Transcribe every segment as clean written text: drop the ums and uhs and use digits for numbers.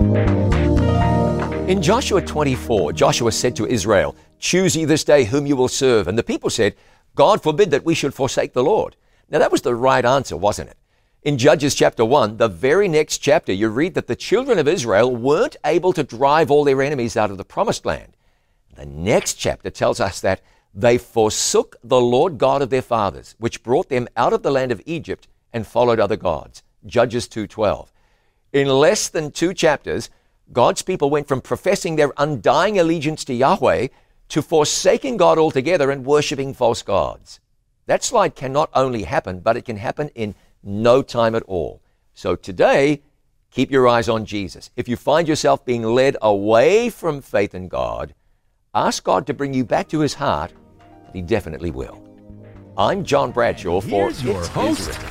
In Joshua 24, Joshua said to Israel, "Choose ye this day whom you will serve." And the people said, "God forbid that we should forsake the Lord." Now that was the right answer, wasn't it? In Judges chapter 1, the very next chapter, you read that the children of Israel weren't able to drive all their enemies out of the promised land. The next chapter tells us that they forsook the Lord God of their fathers, which brought them out of the land of Egypt, and followed other gods. Judges 2:12. In less than 2 chapters, God's people went from professing their undying allegiance to Yahweh to forsaking God altogether and worshiping false gods. That slide can not only happen, but it can happen in no time at all. So today, keep your eyes on Jesus. If you find yourself being led away from faith in God, ask God to bring you back to His heart, and He definitely will. I'm John Bradshaw for Here's your It's host, Israel.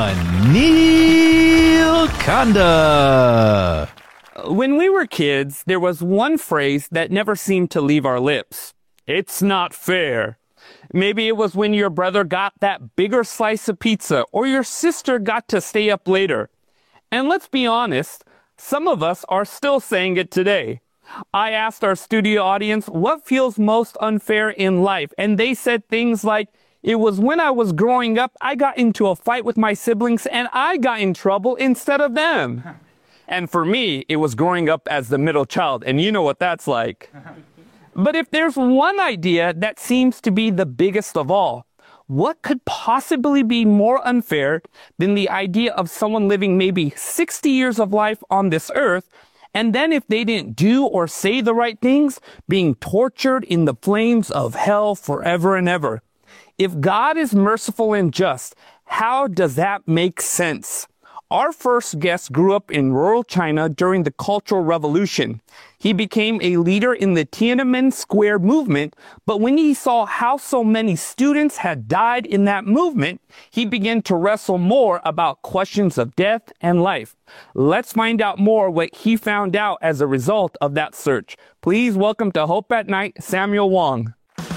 Anil Kanda. When we were kids, there was one phrase that never seemed to leave our lips. It's not fair. Maybe it was when your brother got that bigger slice of pizza or your sister got to stay up later. And let's be honest, some of us are still saying it today. I asked our studio audience what feels most unfair in life, and they said things like, "It was when I was growing up, I got into a fight with my siblings and I got in trouble instead of them." And for me, it was growing up as the middle child, and you know what that's like. But if there's one idea that seems to be the biggest of all, what could possibly be more unfair than the idea of someone living maybe 60 years of life on this earth, and then if they didn't do or say the right things, being tortured in the flames of hell forever and ever? If God is merciful and just, how does that make sense? Our first guest grew up in rural China during the Cultural Revolution. He became a leader in the Tiananmen Square movement, but when he saw how so many students had died in that movement, he began to wrestle more about questions of death and life. Let's find out more what he found out as a result of that search. Please welcome to Hope at Night, Samuel Wong.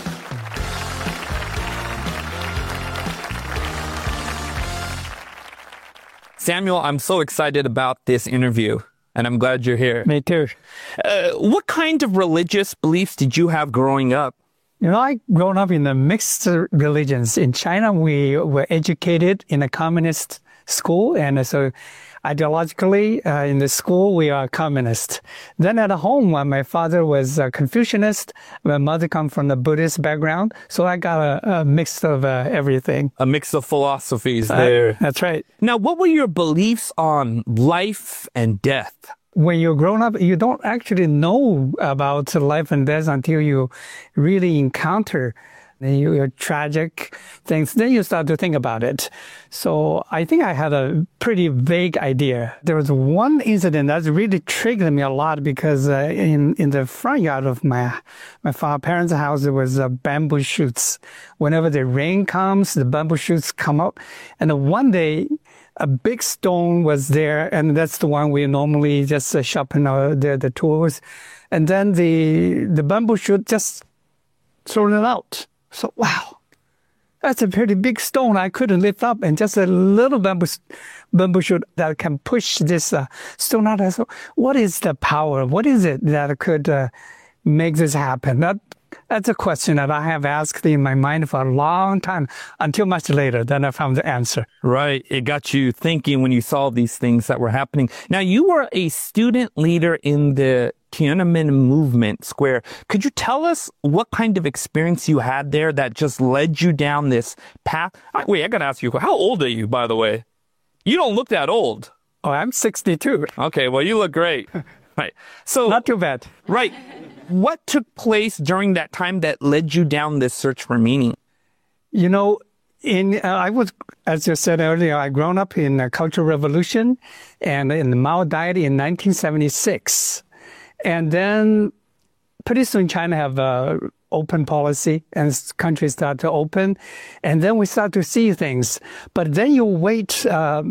Samuel, I'm so excited about this interview, and I'm glad you're here. Me too. What kind of religious beliefs did you have growing up? You know, I grown up in the mixed religions. In China, we were educated in a communist school, and so ideologically, in the school, we are communist. Then at home, my father was a Confucianist. My mother comes from the Buddhist background. So I got a mix of everything. A mix of philosophies there. That's right. Now, what were your beliefs on life and death? When you're grown up, you don't actually know about life and death until you really encounter your tragic things. Then you start to think about it. So I think I had a pretty vague idea. There was one incident that really triggered me a lot because in the front yard of my parents' house, there was bamboo shoots. Whenever the rain comes, the bamboo shoots come up. And one day, a big stone was there, and that's the one we normally just sharpen the tools. And then the bamboo shoot just thrown it out. So, wow, that's a pretty big stone I couldn't lift up, and just a little bamboo shoot that can push this stone out. So, what is the power? What is it that could make this happen? That's a question that I have asked in my mind for a long time, until much later, then I found the answer. Right. It got you thinking when you saw these things that were happening. Now, you were a student leader in the Tiananmen movement square. Could you tell us what kind of experience you had there that just led you down this path? Wait, I got to ask you, how old are you, by the way? You don't look that old. Oh, I'm 62. Okay, well, you look great. Right. So, not too bad. Right. What took place during that time that led you down this search for meaning? You know, I was, as you said earlier, I grown up in the Cultural Revolution, and Mao died in 1976. And then pretty soon China have a open policy and countries start to open. And then we start to see things. But then you wait,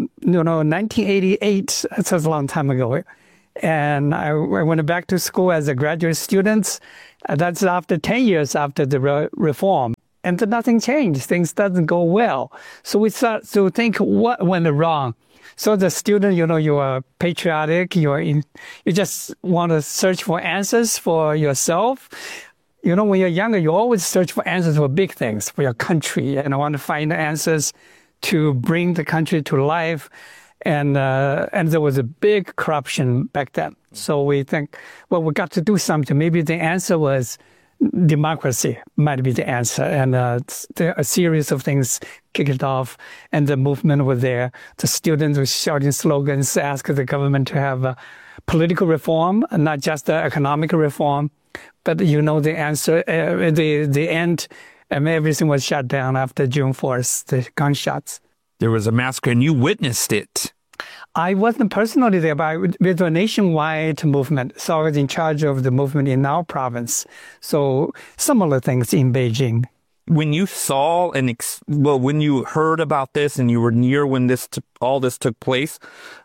1988, that's a long time ago. And I went back to school as a graduate student. That's after 10 years after the reform. And nothing changed. Things doesn't go well. So we start to think what went wrong. So the student, you are patriotic. You just want to search for answers for yourself. When you're younger, you always search for answers for big things, for your country, and want to find answers to bring the country to life. And there was a big corruption back then. So we think, well, we got to do something. Maybe the answer was democracy might be the answer. And a series of things kicked it off, and the movement was there. The students were shouting slogans, asking the government to have political reform, not just economic reform. But the answer, the end, and everything was shut down after June 4th, the gunshots. There was a massacre, and you witnessed it. I wasn't personally there, but with a nationwide movement. So I was in charge of the movement in our province. So similar things in Beijing. When you saw when you heard about this and you were near when all this took place,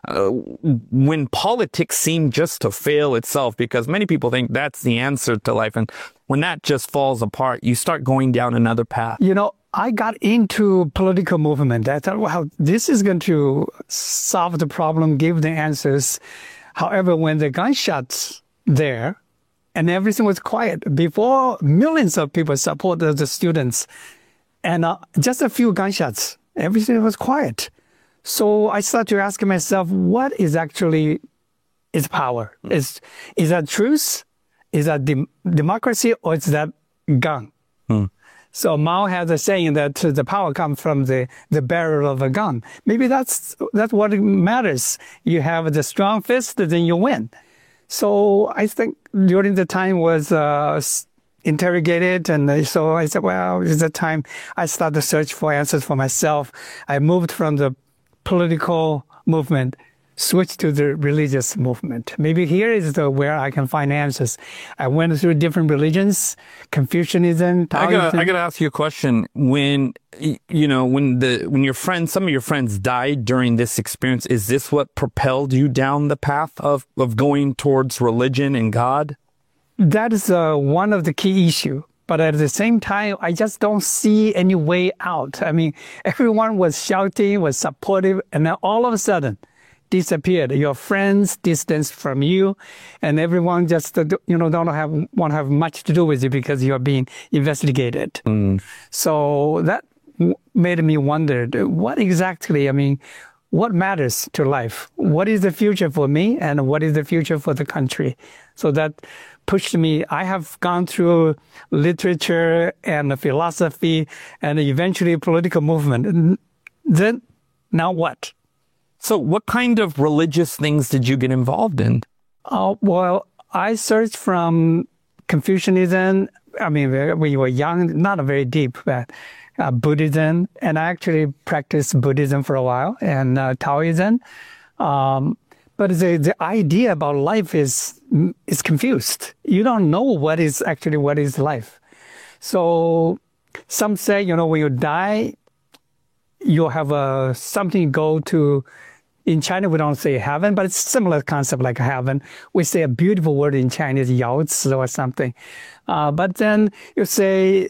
when politics seemed just to fail itself, because many people think that's the answer to life, and when that just falls apart, you start going down another path. I got into political movement. I thought, wow, this is going to solve the problem, give the answers. However, when the gunshots there, and everything was quiet, before millions of people supported the students, and just a few gunshots, everything was quiet. So I started to ask myself, what is actually is power? Is that truth? Is that democracy, or is that gun? So Mao has a saying that the power comes from the barrel of a gun. Maybe that's what matters. You have the strong fist, then you win. So I think during the time was interrogated, and so I said, well, it's the time I started to search for answers for myself. I moved from the political movement, switched to the religious movement. Maybe here is where I can find answers. I went through different religions, Confucianism, Taoism. I gotta ask you a question. When some of your friends died during this experience, is this what propelled you down the path of going towards religion and God? That is one of the key issues. But at the same time, I just don't see any way out. I mean, everyone was shouting, was supportive, and then all of a sudden, disappeared. Your friends distanced from you, and everyone just want to have much to do with you because you are being investigated. So that made me wonder, what matters to life? What is the future for me, and what is the future for the country? So that pushed me. I have gone through literature and philosophy and eventually political movement. Then, now what? So what kind of religious things did you get involved in? Well, I searched from Confucianism. I mean, when we were young, not very deep, but Buddhism. And I actually practiced Buddhism for a while, and Taoism. But the idea about life is confused. You don't know what is life. So some say, when you die, you'll have something go to. In China, we don't say heaven, but it's a similar concept like heaven. We say a beautiful word in Chinese, yaozi or something. But then you say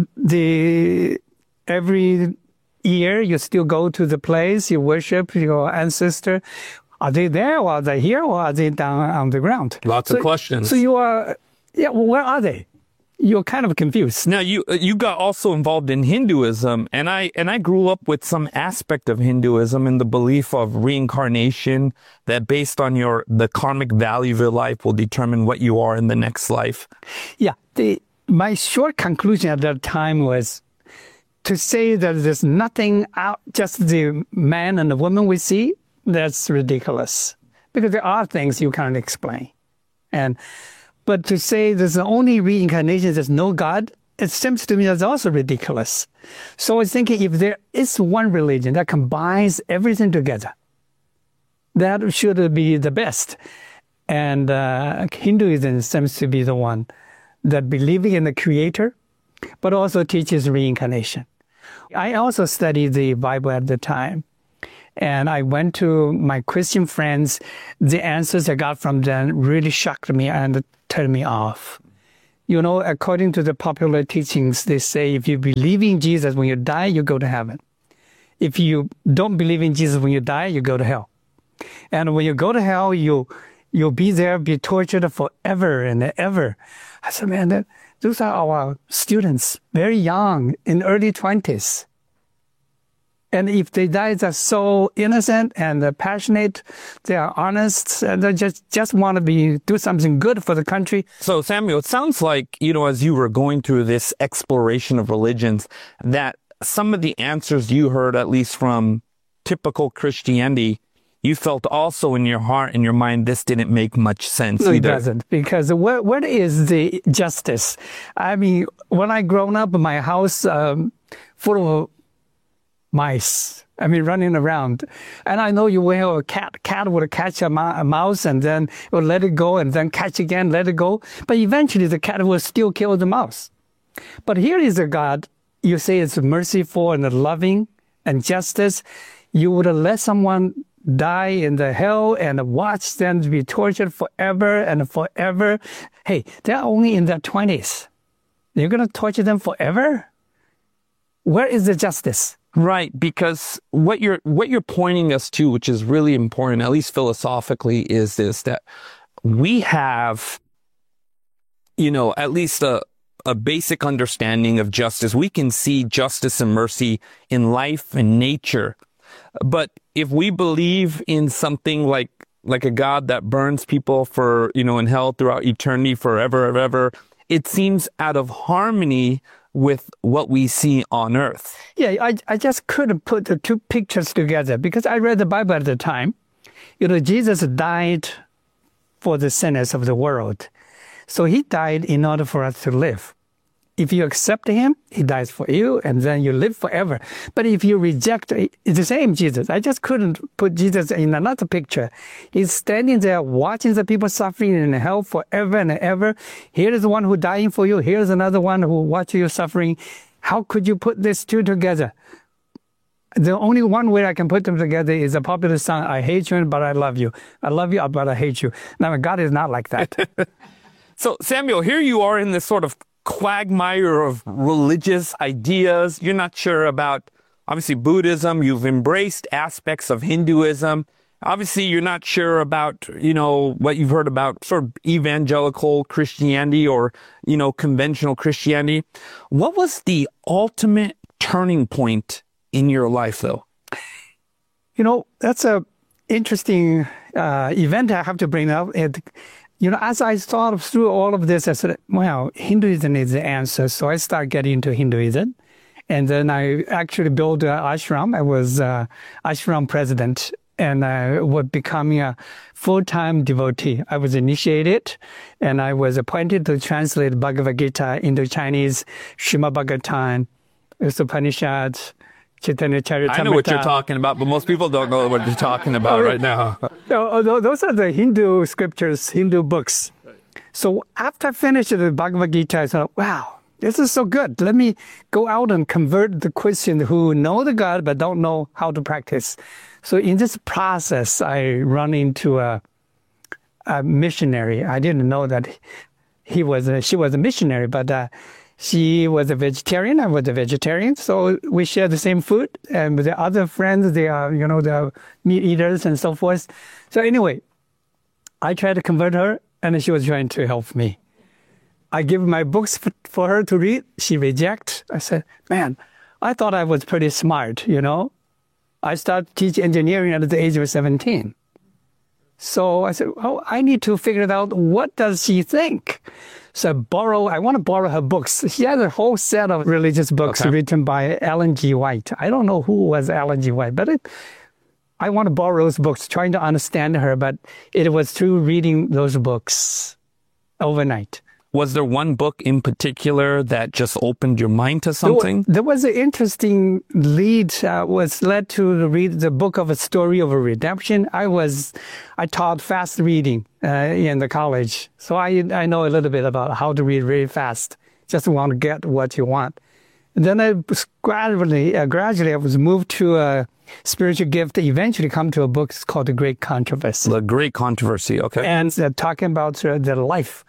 every year you still go to the place, you worship your ancestor. Are they there, or are they here, or are they down on the ground? Lots of questions. So you are, where are they? You're kind of confused. Now you got also involved in Hinduism, and I grew up with some aspect of Hinduism and the belief of reincarnation, that based on the karmic value of your life will determine what you are in the next life. Yeah, my short conclusion at that time was to say that there's nothing out, just the man and the woman we see. That's ridiculous, because there are things you can't explain, But to say there's only reincarnation, there's no God, it seems to me that's also ridiculous. So I was thinking, if there is one religion that combines everything together, that should be the best. And Hinduism seems to be the one that believes in the Creator, but also teaches reincarnation. I also studied the Bible at the time. And I went to my Christian friends. The answers I got from them really shocked me and turned me off. According to the popular teachings, they say if you believe in Jesus, when you die, you go to heaven. if you don't believe in Jesus when you die, you go to hell. And when you go to hell, you'll be there, be tortured forever and ever. I said, man, those are our students, very young, in early 20s. And if they die, they're so innocent and passionate, they are honest, and they just want to do something good for the country. So, Samuel, it sounds like, as you were going through this exploration of religions, that some of the answers you heard, at least from typical Christianity, you felt also in your heart and your mind, this didn't make much sense No, either. it doesn't, because where is the justice? I mean, when I grown up, my house full of mice, running around. And I know you will have a cat would catch a mouse and then it will let it go and then catch again, let it go. But eventually the cat will still kill the mouse. But here is a God, you say it's merciful and loving and justice. You would let someone die in the hell and watch them be tortured forever and forever. Hey, they're only in their 20s. You're going to torture them forever? Where is the justice? Right, because what you're pointing us to, which is really important, at least philosophically, is this, that we have, at least a basic understanding of justice. We can see justice and mercy in life and nature. But if we believe in something like a God that burns people for, in hell throughout eternity forever and ever, it seems out of harmony with what we see on earth. Yeah, I just couldn't put the two pictures together because I read the Bible at the time. Jesus died for the sinners of the world. So he died in order for us to live. If you accept him, he dies for you, and then you live forever. But if you reject, it's the same Jesus. I just couldn't put Jesus in another picture. He's standing there watching the people suffering in hell forever and ever. Here is the one who dying for you. Here's another one who watches you suffering. How could you put these two together? The only one way I can put them together is a popular song, I hate you, but I love you. I love you, but I hate you. Now, God is not like that. So, Samuel, here you are in this sort of quagmire of religious ideas. You're not sure about, obviously, Buddhism. You've embraced aspects of Hinduism. Obviously, you're not sure about, what you've heard about sort of evangelical Christianity or, conventional Christianity. What was the ultimate turning point in your life, though? That's a interesting event I have to bring up. As I thought through all of this, I said, well, Hinduism is the answer. So I started getting into Hinduism. And then I actually built an ashram. I was ashram president, and I was becoming a full-time devotee. I was initiated, and I was appointed to translate Bhagavad Gita into Chinese, Srimad Bhagavatam, Upanishads, Chaitanya Charitamrita. I know what you're talking about, but most people don't know what you're talking about right now. Those are the Hindu scriptures, Hindu books. So after I finished the Bhagavad Gita, I thought, wow, this is so good. Let me go out and convert the Christians who know the God but don't know how to practice. So in this process, I run into a missionary. I didn't know that she was a missionary, but she was a vegetarian. I was a vegetarian. So we share the same food. And with the other friends, they are, they're meat eaters and so forth. So anyway, I tried to convert her, and she was trying to help me. I give my books for her to read. She rejects. I said, man, I thought I was pretty smart, I started teaching engineering at the age of 17. So I said, I need to figure it out. What does she think? So I want to borrow her books. She has a whole set of religious books written by Ellen G. White. I don't know who was Ellen G. White, but I want to borrow those books, trying to understand her. But it was through reading those books overnight. Was there one book in particular that just opened your mind to something? There was an interesting lead, was led to read the book of a story of a redemption. I taught fast reading in the college. So I know a little bit about how to read really fast. Just want to get what you want. And then I was gradually I was moved to a spiritual gift, eventually come to a book called The Great Controversy. The Great Controversy, okay. And talking about the life.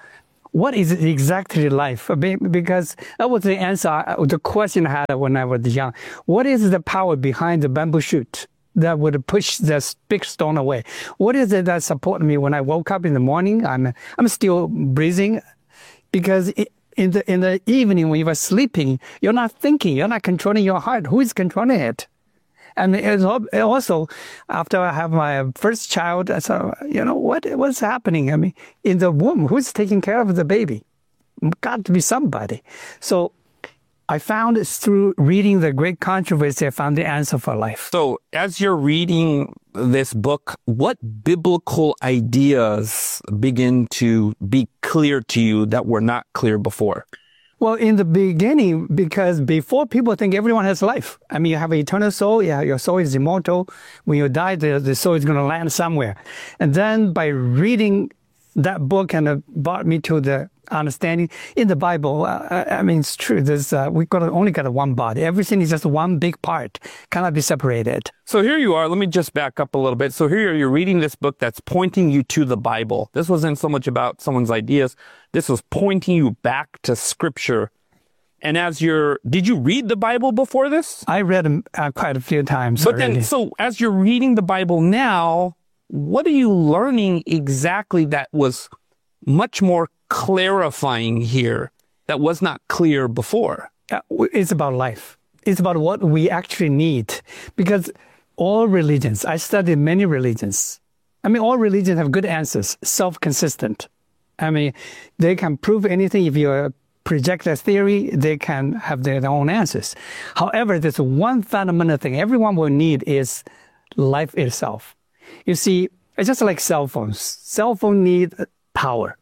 what is exactly life? Because that was the answer, the question I had when I was young. What is the power behind the bamboo shoot that would push this big stone away? What is it that supported me when I woke up in the morning? I'm still breathing, because in the evening when you are sleeping, you're not thinking, you're not controlling your heart. Who is controlling it? And also, after I have my first child, I thought, what's happening? I mean, in the womb, who's taking care of the baby? Got to be somebody. So I found through reading The Great Controversy, I found the answer for life. So as you're reading this book, what biblical ideas begin to be clear to you that were not clear before? Well, in the beginning, because before people think everyone has life. I mean, you have an eternal soul. Yeah, your soul is immortal. When you die, the soul is going to land somewhere. And then by reading that book, and it brought me to the understanding in the Bible. I mean, it's true. There's we only got one body. Everything is just one big part, cannot be separated. So here you are. Let me just back up a little bit. So here you're reading this book that's pointing you to the Bible. This wasn't so much about someone's ideas. This was pointing you back to Scripture. And did you read the Bible before this? I read them quite a few times. But already. then, so as you're reading the Bible now, what are you learning exactly that was much more clarifying here that was not clear before? It's about life. It's about what we actually need. Because all religions, I studied many religions. I mean, all religions have good answers, self-consistent. I mean, they can prove anything. If you project a theory, they can have their own answers. However, there's one fundamental thing everyone will need is life itself. You see, it's just like cell phones. Cell phones need power.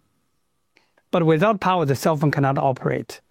But without power, the cell phone cannot operate.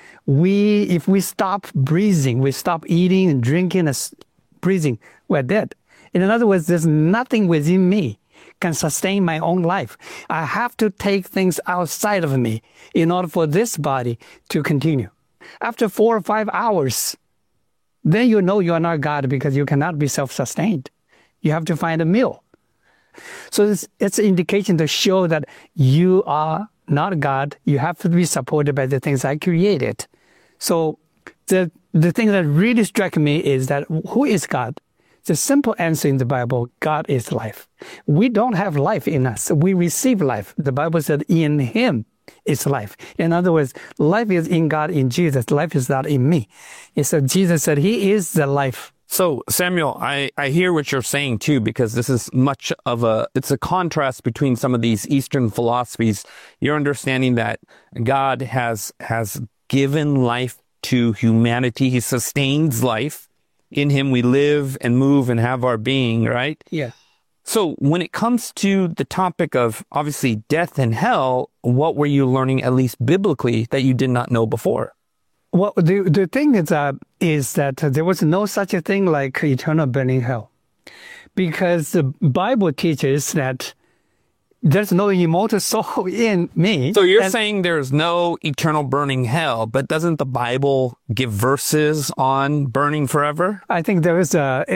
If we stop breathing, we stop eating and drinking and breathing, we're dead. In other words, there's nothing within me can sustain my own life. I have to take things outside of me in order for this body to continue. After 4 or 5 hours, then you know you are not God, because you cannot be self-sustained. You have to find a meal. So it's an indication to show that you are not God. You have to be supported by the things I created. So the thing that really struck me is that who is God? The simple answer in the Bible, God is life. We don't have life in us. We receive life. The Bible said in Him is life. In other words, life is in God, in Jesus. Life is not in me. So Jesus said He is the life. So, Samuel, I hear what you're saying, too, because this is it's a contrast between some of these Eastern philosophies. You're understanding that God has given life to humanity. He sustains life. In Him we live and move and have our being, right? Yeah. So when it comes to the topic of, obviously, death and hell, what were you learning, at least biblically, that you did not know before? Well, the thing is that there was no such a thing like eternal burning hell, because the Bible teaches that there's no immortal soul in me. So you're saying there's no eternal burning hell, but doesn't the Bible give verses on burning forever? I think it's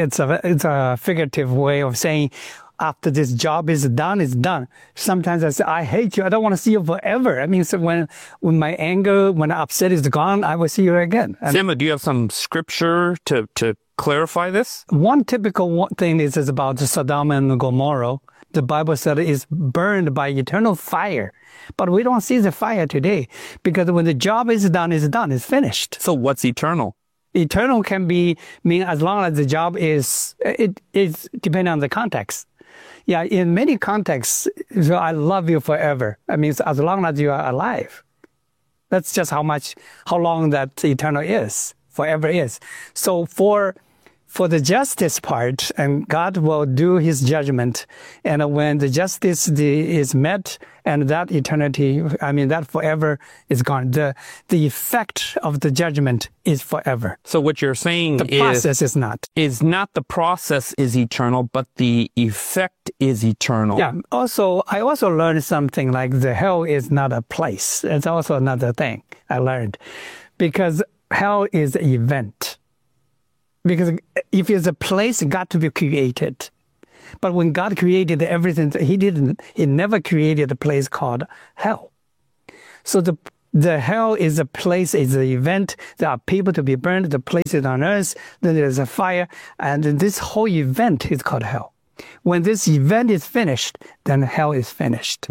a figurative way of saying, after this job is done, it's done. Sometimes I say, I hate you. I don't want to see you forever. I mean, so when my anger, when upset is gone, I will see you again. Samuel, do you have some scripture to clarify this? One typical thing is about Sodom and Gomorrah. The Bible said it is burned by eternal fire. But we don't see the fire today, because when the job is done, it's finished. So what's eternal? Eternal can mean as long as the job is depending on the context. Yeah, in many contexts, so I love you forever. I mean, as long as you are alive. That's just how long that eternal is, forever is. So for the justice part, and God will do His judgment, and when the justice is met, and that eternity, I mean, that forever is gone. The effect of the judgment is forever. So what you're saying the process is not. Is not the process is eternal, but the effect is eternal. Yeah. I also learned something like the hell is not a place. It's also another thing I learned, because hell is an event. Because if it's a place, it got to be created. But when God created everything, He never created a place called hell. So the hell is a place, is an event. There are people to be burned. The place is on earth. Then there's a fire. And this whole event is called hell. When this event is finished, then hell is finished.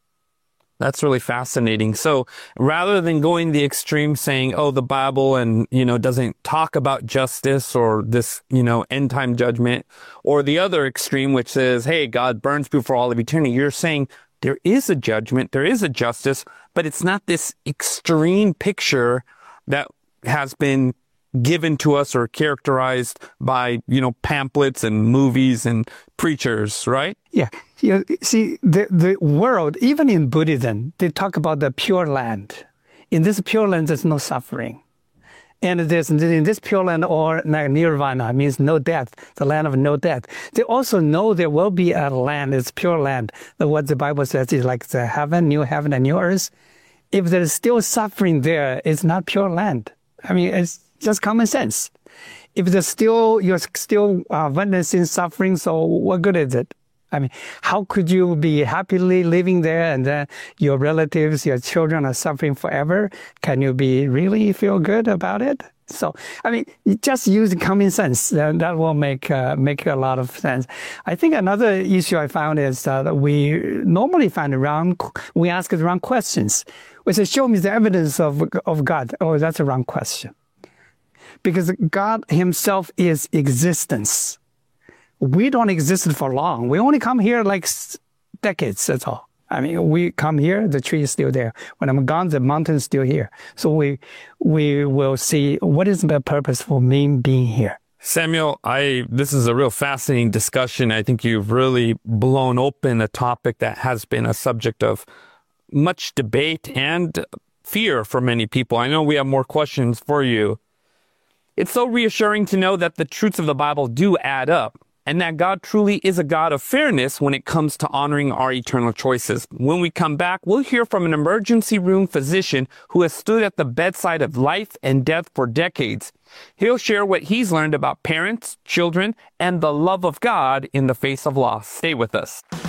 That's really fascinating. So rather than going the extreme saying, oh, the Bible and, doesn't talk about justice or this, end time judgment, or the other extreme, which says, hey, God burns people for all of eternity. You're saying there is a judgment, there is a justice, but it's not this extreme picture that has been given to us or characterized by, pamphlets and movies and preachers, right? Yeah. You see, the world, even in Buddhism, they talk about the Pure Land. In this Pure Land, there's no suffering. And in this Pure Land, or nirvana, means no death, the land of no death. They also know there will be a land, it's pure land. What the Bible says is like the heaven and new earth. If there's still suffering there, it's not pure land. I mean, it's just common sense. If you're still witnessing suffering, so what good is it? I mean, how could you be happily living there and then your relatives, your children are suffering forever? Can you really feel good about it? So, I mean, just use common sense. That will make a lot of sense. I think another issue I found is that we normally we ask the wrong questions. We say, show me the evidence of God. Oh, that's a wrong question. Because God himself is existence. We don't exist for long. We only come here like decades, that's all. I mean, we come here, the tree is still there. When I'm gone, the mountain is still here. So we will see what is the purpose for me being here. Samuel, this is a real fascinating discussion. I think you've really blown open a topic that has been a subject of much debate and fear for many people. I know we have more questions for you. It's so reassuring to know that the truths of the Bible do add up, and that God truly is a God of fairness when it comes to honoring our eternal choices. When we come back, we'll hear from an emergency room physician who has stood at the bedside of life and death for decades. He'll share what he's learned about parents, children, and the love of God in the face of loss. Stay with us.